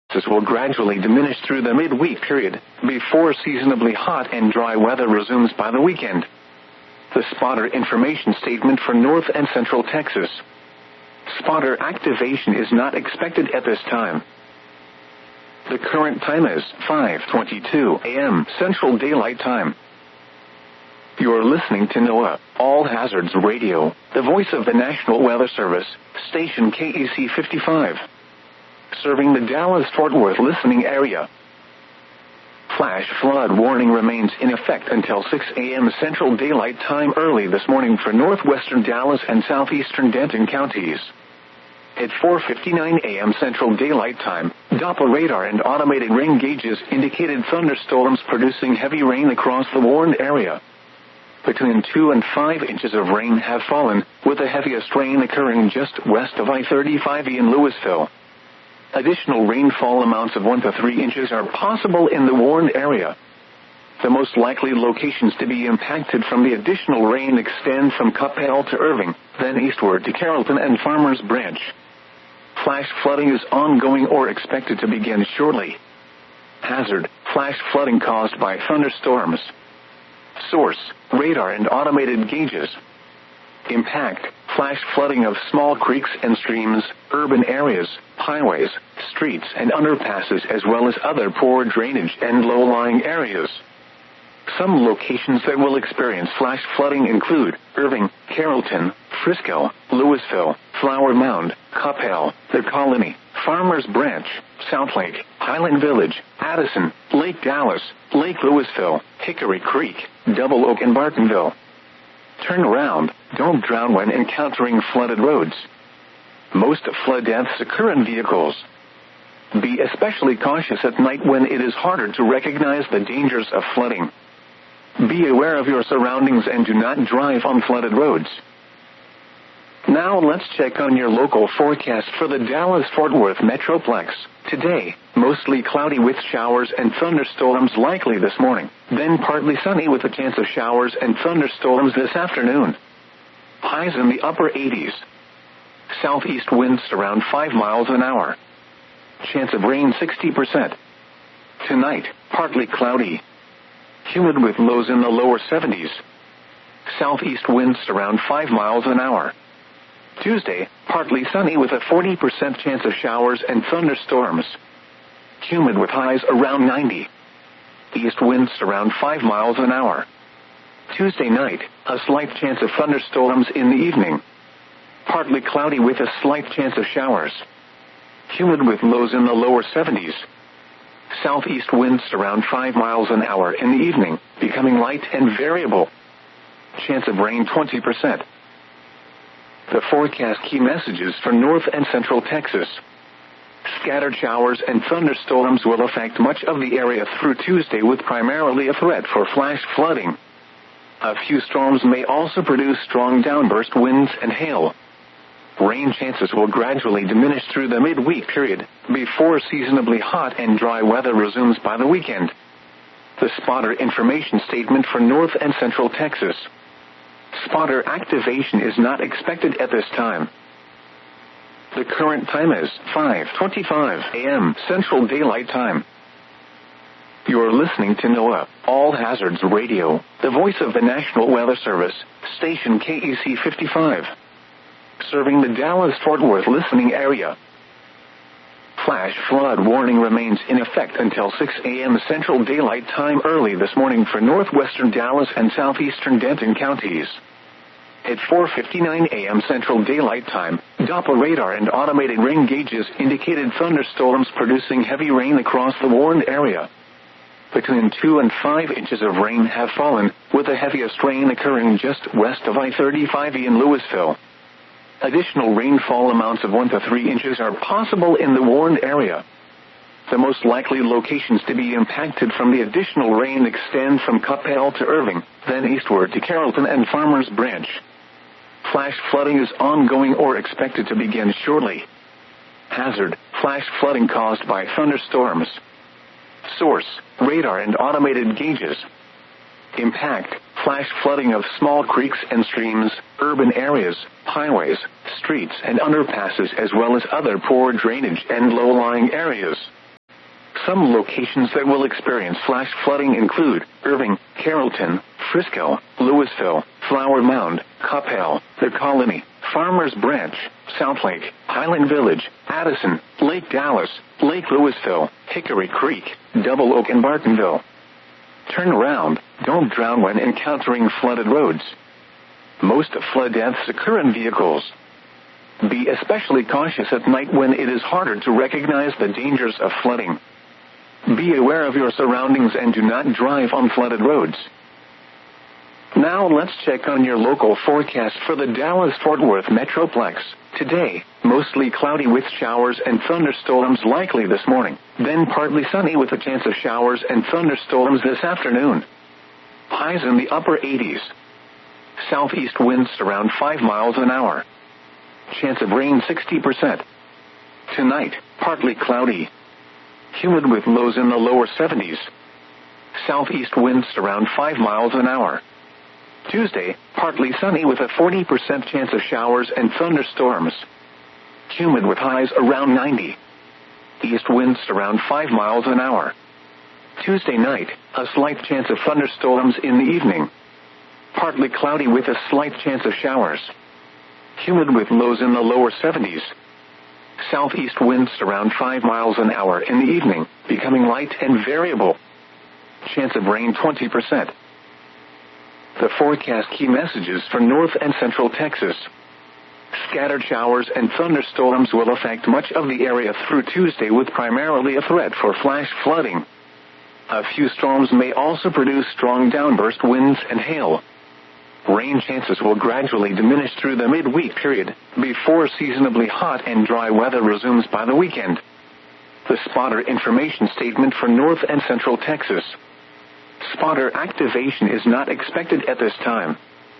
This will gradually diminish through the midweek period, before seasonably hot and dry weather resumes by the weekend. The spotter information statement for North and Central Texas. Spotter activation is not expected at this time. The current time is 5:22 a.m. Central Daylight Time. You're listening to NOAA All Hazards Radio, the voice of the National Weather Service, station KEC 55. Serving the Dallas-Fort Worth listening area. Flash flood warning remains in effect until 6 a.m. Central Daylight Time early this morning for northwestern Dallas and southeastern Denton counties. At 4:59 a.m. Central Daylight Time, Doppler radar and automated rain gauges indicated thunderstorms producing heavy rain across the warned area. Between 2 and 5 inches of rain have fallen, with the heaviest rain occurring just west of I-35E in Louisville. Additional rainfall amounts of 1 to 3 inches are possible in the warned area. The most likely locations to be impacted from the additional rain extend from Coppell to Irving, then eastward to Carrollton and Farmers Branch. Flash flooding is ongoing or expected to begin shortly. Hazard: flash flooding caused by thunderstorms. Source: radar and automated gauges. Impact: flash flooding of small creeks and streams, urban areas, highways, streets and underpasses, as well as other poor drainage and low-lying areas. Some locations that will experience flash flooding include Irving, Carrollton, Frisco, Louisville, Flower Mound, Coppell, The Colony, Farmers Branch, Southlake, Highland Village, Addison, Lake Dallas, Lake Louisville, Hickory Creek, Double Oak and Bartonville. Turn around, don't drown when encountering flooded roads. Most flood deaths occur in vehicles. Be especially cautious at night when it is harder to recognize the dangers of flooding. Be aware of your surroundings and do not drive on flooded roads. Now let's check on your local forecast for the Dallas-Fort Worth Metroplex. Today, mostly cloudy with showers and thunderstorms likely this morning, then partly sunny with a chance of showers and thunderstorms this afternoon. Highs in the upper 80s. Southeast winds around 5 miles an hour. Chance of rain 60%. Tonight, partly cloudy. Humid with lows in the lower 70s. Southeast winds around 5 miles an hour. Tuesday, partly sunny with a 40% chance of showers and thunderstorms. Humid with highs around 90. East winds around 5 miles an hour. Tuesday night, a slight chance of thunderstorms in the evening. Partly cloudy with a slight chance of showers. Humid with lows in the lower 70s. Southeast winds around 5 miles an hour in the evening, becoming light and variable. Chance of rain 20%. The forecast key messages for North and Central Texas. Scattered showers and thunderstorms will affect much of the area through Tuesday, with primarily a threat for flash flooding. A few storms may also produce strong downburst winds and hail. Rain chances will gradually diminish through the midweek period, before seasonably hot and dry weather resumes by the weekend. The spotter information statement for North and Central Texas. Spotter activation is not expected at this time. The current time is 5:25 a.m. Central Daylight Time. You're listening to NOAA All Hazards Radio, the voice of the National Weather Service, station KEC 55. Serving the Dallas-Fort Worth listening area. Flash flood warning remains in effect until 6 a.m. Central Daylight Time early this morning for northwestern Dallas and southeastern Denton counties. At 4:59 a.m. Central Daylight Time, Doppler radar and automated rain gauges indicated thunderstorms producing heavy rain across the warned area. Between 2 and 5 inches of rain have fallen, with the heaviest rain occurring just west of I-35E in Louisville. Additional rainfall amounts of 1 to 3 inches are possible in the warned area. The most likely locations to be impacted from the additional rain extend from Coppell to Irving, then eastward to Carrollton and Farmers Branch. Flash flooding is ongoing or expected to begin shortly. Hazard: flash flooding caused by thunderstorms. Source: radar and automated gauges. Impact: flash flooding of small creeks and streams, urban areas, highways, streets and underpasses, as well as other poor drainage and low-lying areas. Some locations that will experience flash flooding include Irving, Carrollton, Frisco, Louisville, Flower Mound, Coppell, The Colony, Farmers Branch, Southlake, Highland Village, Addison, Lake Dallas, Lake Louisville, Hickory Creek, Double Oak and Bartonville. Turn around, don't drown when encountering flooded roads. Most flood deaths occur in vehicles. Be especially cautious at night when it is harder to recognize the dangers of flooding. Be aware of your surroundings and do not drive on flooded roads. Now let's check on your local forecast for the Dallas-Fort Worth Metroplex. Today, mostly cloudy with showers and thunderstorms likely this morning. Then partly sunny with a chance of showers and thunderstorms this afternoon. Highs in the upper 80s. Southeast winds around 5 miles an hour. Chance of rain 60%. Tonight, partly cloudy. Humid with lows in the lower 70s. Southeast winds around 5 miles an hour. Tuesday, partly sunny with a 40% chance of showers and thunderstorms. Humid with highs around 90. East winds around 5 miles an hour. Tuesday night, a slight chance of thunderstorms in the evening. Partly cloudy with a slight chance of showers. Humid with lows in the lower 70s. Southeast winds around 5 miles an hour in the evening, becoming light and variable. Chance of rain 20%. The forecast key messages for North and Central Texas. Scattered showers and thunderstorms will affect much of the area through Tuesday with primarily a threat for flash flooding. A few storms may also produce strong downburst winds and hail. Rain chances will gradually diminish through the midweek period, before seasonably hot and dry weather resumes by the weekend. The spotter information statement for North and Central Texas. Spotter activation is not expected at this time.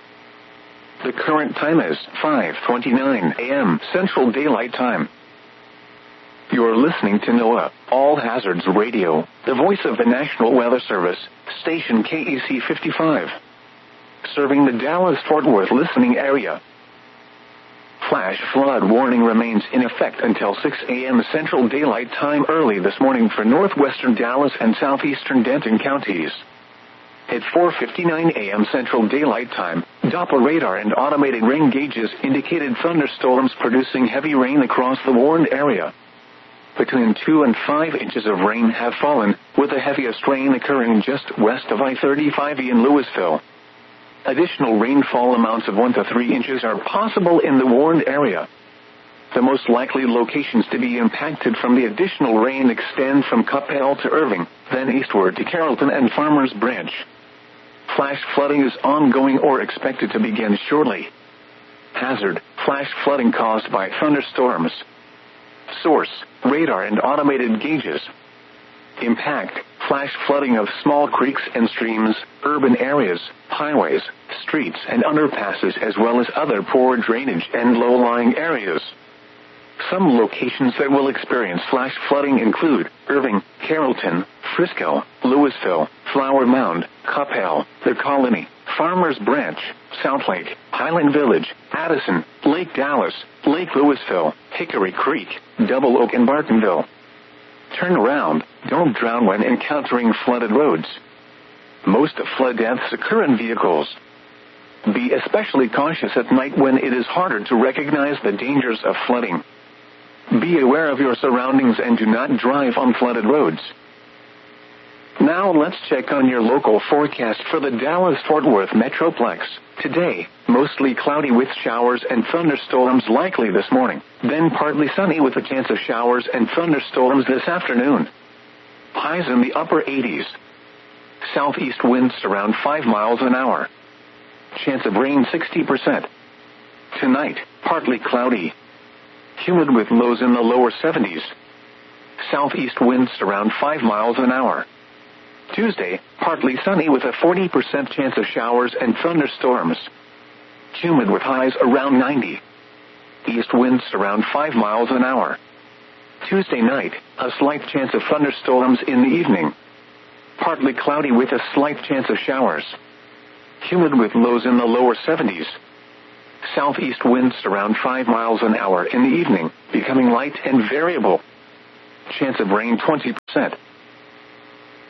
The current time is 5:29 a.m. Central Daylight Time. You're listening to NOAA All Hazards Radio, the voice of the National Weather Service, station KEC 55. Serving the Dallas-Fort Worth listening area. Flash flood warning remains in effect until 6 a.m. Central Daylight Time early this morning for northwestern Dallas and southeastern Denton counties. At 4:59 a.m. Central Daylight Time, Doppler radar and automated rain gauges indicated thunderstorms producing heavy rain across the warned area. Between 2 and 5 inches of rain have fallen, with the heaviest rain occurring just west of I-35 in Louisville. Additional rainfall amounts of 1 to 3 inches are possible in the warned area. The most likely locations to be impacted from the additional rain extend from Coppell to Irving, then eastward to Carrollton and Farmers Branch. Flash flooding is ongoing or expected to begin shortly. Hazard: flash flooding caused by thunderstorms. Source: radar and automated gauges. Impact: flash flooding of small creeks and streams, urban areas, highways, streets and underpasses as well as other poor drainage and low-lying areas. Some locations that will experience flash flooding include Irving, Carrollton, Frisco, Louisville, Flower Mound, Coppell, The Colony, Farmers Branch, Southlake, Highland Village, Addison, Lake Dallas, Lake Louisville, Hickory Creek, Double Oak and Bartonville. Turn around, don't drown when encountering flooded roads. Most flood deaths occur in vehicles. Be especially cautious at night when it is harder to recognize the dangers of flooding. Be aware of your surroundings and do not drive on flooded roads. Now let's check on your local forecast for the Dallas-Fort Worth Metroplex. Today, mostly cloudy with showers and thunderstorms likely this morning. Then partly sunny with a chance of showers and thunderstorms this afternoon. Highs in the upper 80s. Southeast winds around 5 miles an hour. Chance of rain 60%. Tonight, partly cloudy. Humid with lows in the lower 70s. Southeast winds around 5 miles an hour. Tuesday, partly sunny with a 40% chance of showers and thunderstorms. Humid with highs around 90. East winds around 5 miles an hour. Tuesday night, a slight chance of thunderstorms in the evening. Partly cloudy with a slight chance of showers. Humid with lows in the lower 70s. Southeast winds around 5 miles an hour in the evening, becoming light and variable. Chance of rain 20%.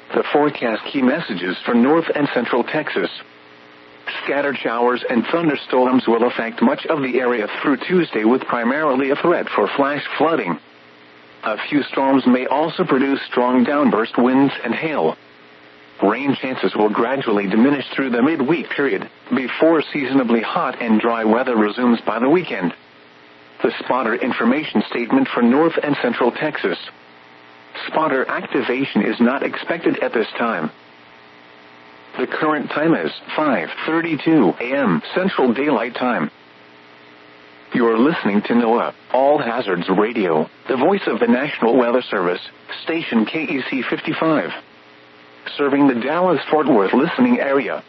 The forecast key messages for north and central Texas. Scattered showers and thunderstorms will affect much of the area through Tuesday, with primarily a threat for flash flooding. A few storms may also produce strong downburst winds and hail. Rain chances will gradually diminish through the midweek period, before seasonably hot and dry weather resumes by the weekend. The spotter information statement for north and central Texas. Spotter activation is not expected at this time. The current time is 5:32 a.m. Central Daylight Time. You're listening to NOAA All Hazards Radio, the voice of the National Weather Service, station KEC 55. Serving the Dallas-Fort Worth listening area.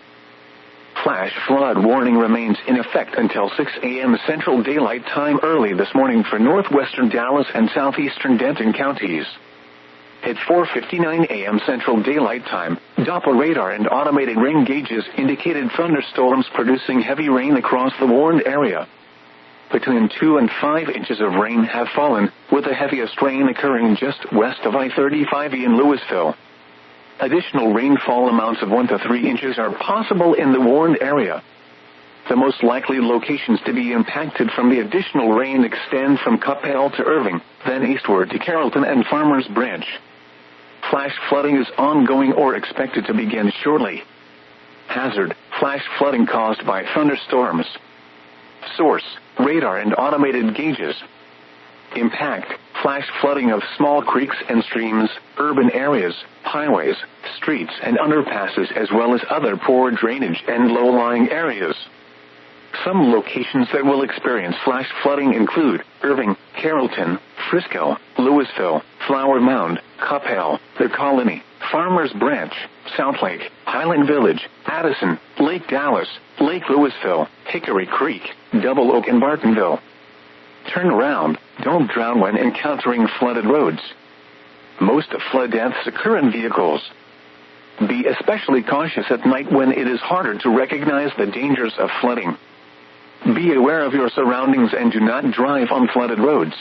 Flash flood warning remains in effect until 6 a.m. Central Daylight Time early this morning for northwestern Dallas and southeastern Denton counties. At 4:59 a.m. Central Daylight Time, Doppler radar and automated rain gauges indicated thunderstorms producing heavy rain across the warned area. Between 2 and 5 inches of rain have fallen, with the heaviest rain occurring just west of I-35E in Louisville. Additional rainfall amounts of 1 to 3 inches are possible in the warned area. The most likely locations to be impacted from the additional rain extend from Coppell to Irving, then eastward to Carrollton and Farmers Branch. Flash flooding is ongoing or expected to begin shortly. Hazard: flash flooding caused by thunderstorms. Source: radar and automated gauges. Impact: flash flooding of small creeks and streams, urban areas, highways, streets and underpasses, as well as other poor drainage and low-lying areas. Some locations that will experience flash flooding include Irving, Carrollton, Frisco, Louisville, Flower Mound, Coppell, The Colony, Farmers Branch, Southlake, Highland Village, Addison, Lake Dallas, Lake Louisville, Hickory Creek, Double Oak and Bartonville. Turn around, don't drown when encountering flooded roads. Most flood deaths occur in vehicles. Be especially cautious at night when it is harder to recognize the dangers of flooding. Be aware of your surroundings and do not drive on flooded roads.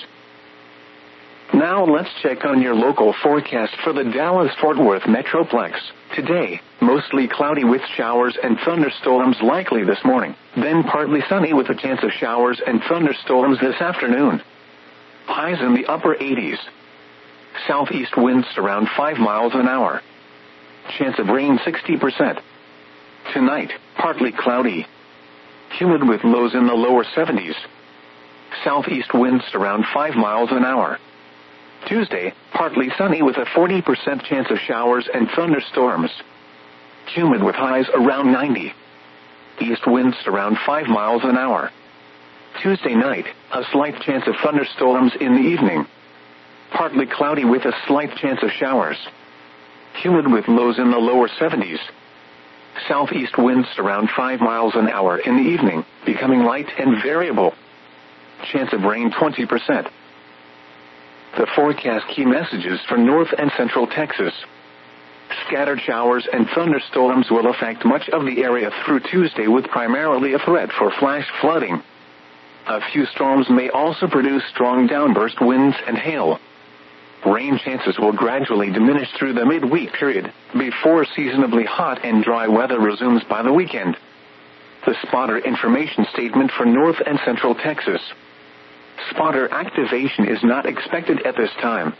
Now let's check on your local forecast for the Dallas-Fort Worth Metroplex. Today, mostly cloudy with showers and thunderstorms likely this morning, then partly sunny with a chance of showers and thunderstorms this afternoon. Highs in the upper 80s. Southeast winds around 5 miles an hour. Chance of rain 60%. Tonight, partly cloudy. Humid with lows in the lower 70s. Southeast winds around 5 miles an hour. Tuesday, partly sunny with a 40% chance of showers and thunderstorms. Humid with highs around 90. East winds around 5 miles an hour. Tuesday night, a slight chance of thunderstorms in the evening. Partly cloudy with a slight chance of showers. Humid with lows in the lower 70s. Southeast winds around 5 miles an hour in the evening, becoming light and variable. Chance of rain 20%. The forecast key messages for north and central Texas. Scattered showers and thunderstorms will affect much of the area through Tuesday, with primarily a threat for flash flooding. A few storms may also produce strong downburst winds and hail. Rain chances will gradually diminish through the midweek period, before seasonably hot and dry weather resumes by the weekend. The spotter information statement for north and central Texas. Spotter activation is not expected at this time.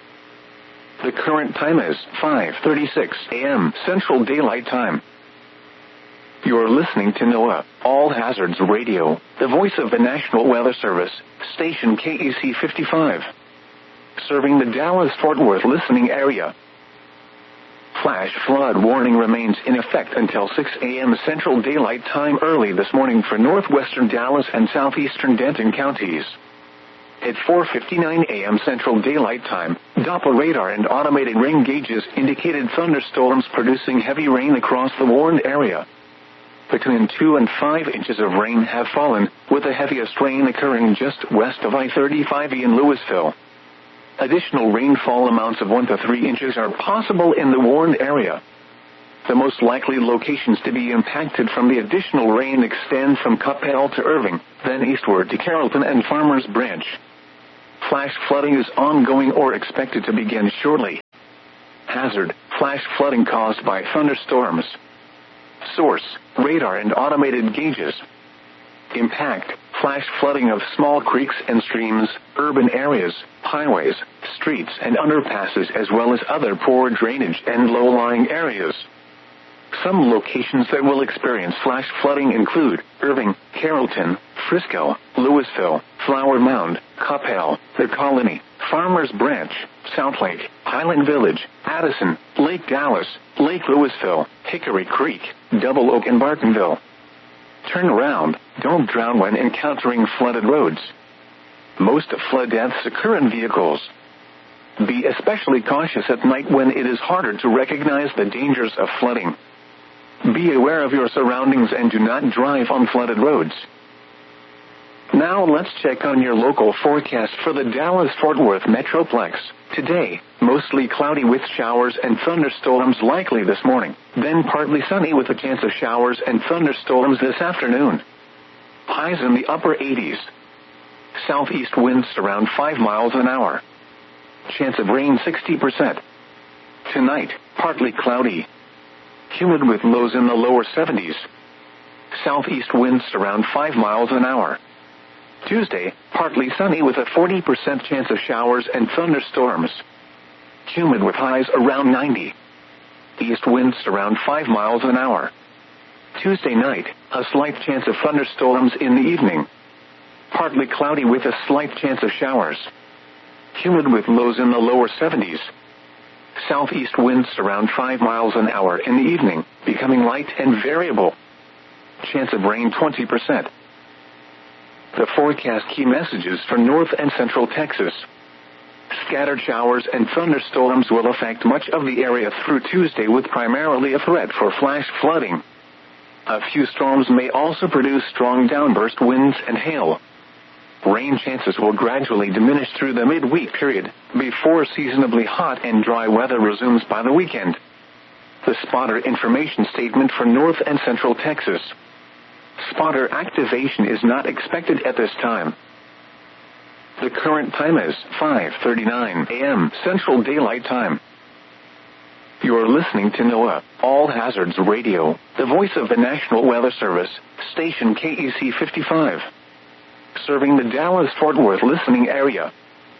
The current time is 5:36 a.m. Central Daylight Time. You're listening to NOAA All Hazards Radio, the voice of the National Weather Service, station KEC 55. Serving the Dallas-Fort Worth listening area. Flash flood warning remains in effect until 6 a.m. Central Daylight Time early this morning for northwestern Dallas and southeastern Denton counties. At 4:59 a.m. Central Daylight Time, Doppler radar and automated rain gauges indicated thunderstorms producing heavy rain across the warned area. Between 2 and 5 inches of rain have fallen, with the heaviest rain occurring just west of I-35E in Louisville. Additional rainfall amounts of 1 to 3 inches are possible in the warned area. The most likely locations to be impacted from the additional rain extend from Coppell to Irving, then eastward to Carrollton and Farmers Branch. Flash flooding is ongoing or expected to begin shortly. Hazard: flash flooding caused by thunderstorms. Source: radar and automated gauges. Impact: flash flooding of small creeks and streams, urban areas, highways, streets and underpasses, as well as other poor drainage and low-lying areas. Some locations that will experience flash flooding include Irving, Carrollton, Frisco, Louisville, Flower Mound, Coppell, The Colony, Farmers Branch, Southlake, Highland Village, Addison, Lake Dallas, Lake Louisville, Hickory Creek, Double Oak and Bartonville. Turn around, don't drown when encountering flooded roads. Most flood deaths occur in vehicles. Be especially cautious at night when it is harder to recognize the dangers of flooding. Be aware of your surroundings and do not drive on flooded roads. Now let's check on your local forecast for the Dallas-Fort Worth Metroplex. Today, mostly cloudy with showers and thunderstorms likely this morning. Then partly sunny with a chance of showers and thunderstorms this afternoon. Highs in the upper 80s. Southeast winds around 5 miles an hour. Chance of rain 60%. Tonight, partly cloudy. Humid with lows in the lower 70s. Southeast winds around 5 miles an hour. Tuesday, partly sunny with a 40% chance of showers and thunderstorms. Humid with highs around 90. East winds around 5 miles an hour. Tuesday night, a slight chance of thunderstorms in the evening. Partly cloudy with a slight chance of showers. Humid with lows in the lower 70s. Southeast winds around 5 miles an hour in the evening, becoming light and variable. Chance of rain 20%. The forecast key messages for North and Central Texas. Scattered showers and thunderstorms will affect much of the area through Tuesday, with primarily a threat for flash flooding. A few storms may also produce strong downburst winds and hail. Rain chances will gradually diminish through the midweek period, before seasonably hot and dry weather resumes by the weekend. The spotter information statement for North and Central Texas. Spotter activation is not expected at this time. The current time is 5:39 a.m. Central Daylight Time. You're listening to NOAA All Hazards Radio, the voice of the National Weather Service, station KEC 55. Serving the Dallas-Fort Worth listening area.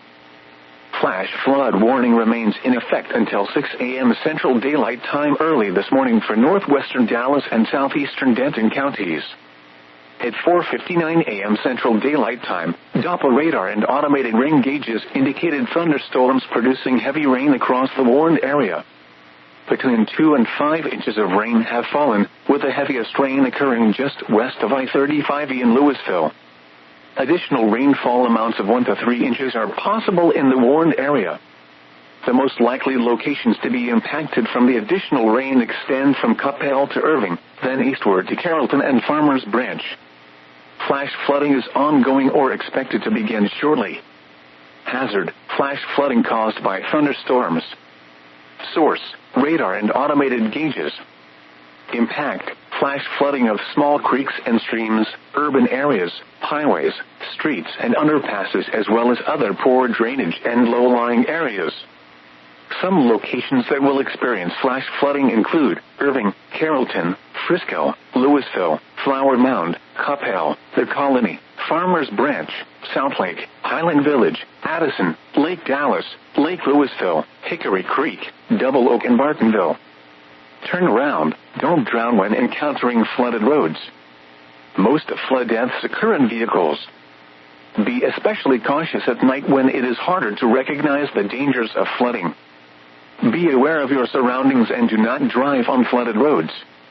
Flash flood warning remains in effect until 6 a.m. Central Daylight Time early this morning for northwestern Dallas and southeastern Denton counties. At 4:59 a.m. Central Daylight Time, Doppler radar and automated rain gauges indicated thunderstorms producing heavy rain across the warned area. Between 2 and 5 inches of rain have fallen, with the heaviest rain occurring just west of I-35E in Louisville. Additional rainfall amounts of 1 to 3 inches are possible in the warned area. The most likely locations to be impacted from the additional rain extend from Coppell to Irving, then eastward to Carrollton and Farmers Branch. Flash flooding is ongoing or expected to begin shortly. Hazard: flash flooding caused by thunderstorms. Source: radar and automated gauges. Impact: flash flooding of small creeks and streams, urban areas, highways, streets and underpasses, as well as other poor drainage and low-lying areas. Some locations that will experience flash flooding include Irving, Carrollton, Frisco, Louisville, Flower Mound, Coppell, The Colony, Farmers Branch, Southlake, Highland Village, Addison, Lake Dallas, Lake Louisville, Hickory Creek, Double Oak and Bartonville. Turn around, don't drown when encountering flooded roads. Most flood deaths occur in vehicles. Be especially cautious at night when it is harder to recognize the dangers of flooding. Be aware of your surroundings and do not drive on flooded roads.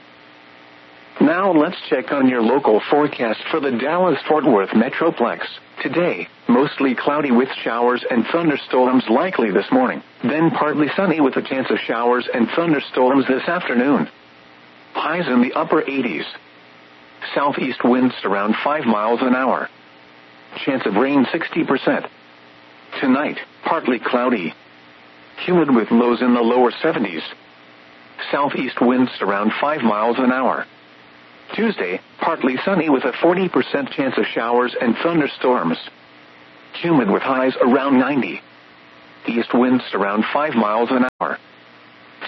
Now let's check on your local forecast for the Dallas-Fort Worth Metroplex. Today, mostly cloudy with showers and thunderstorms likely this morning. Then partly sunny with a chance of showers and thunderstorms this afternoon. Highs in the upper 80s. Southeast winds around 5 miles an hour. Chance of rain 60%. Tonight, partly cloudy. Humid with lows in the lower 70s. Southeast winds around 5 miles an hour. Tuesday, partly sunny with a 40% chance of showers and thunderstorms. Humid with highs around 90. East winds around 5 miles an hour.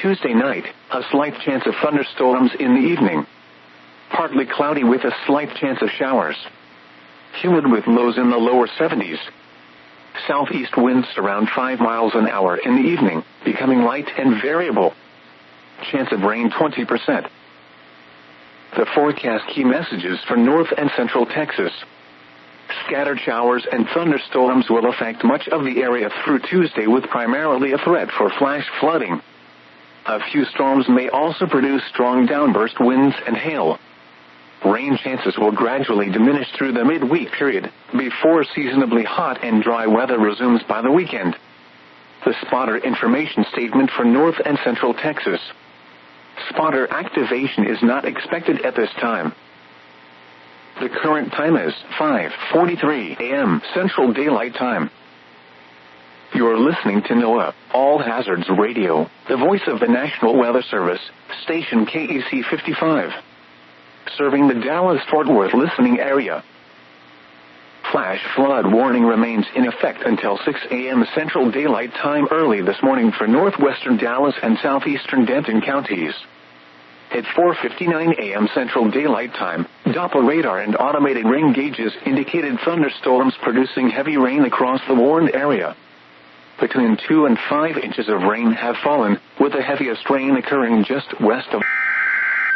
Tuesday night, a slight chance of thunderstorms in the evening. Partly cloudy with a slight chance of showers. Humid with lows in the lower 70s. Southeast winds around 5 miles an hour in the evening, becoming light and variable. Chance of rain 20%. The forecast key messages for North and Central Texas. Scattered showers and thunderstorms will affect much of the area through Tuesday, with primarily a threat for flash flooding. A few storms may also produce strong downburst winds and hail. Rain chances will gradually diminish through the midweek period, before seasonably hot and dry weather resumes by the weekend. The spotter information statement for North and Central Texas. Spotter activation is not expected at this time. The current time is 5:43 a.m. Central Daylight Time. You're listening to NOAA All Hazards Radio, the voice of the National Weather Service, station KEC 55. Serving the Dallas-Fort Worth listening area. Flash flood warning remains in effect until 6 a.m. Central Daylight Time early this morning for northwestern Dallas and southeastern Denton counties. At 4:59 a.m. Central Daylight Time, Doppler radar and automated rain gauges indicated thunderstorms producing heavy rain across the warned area. Between 2 and 5 inches of rain have fallen, with the heaviest rain occurring just west of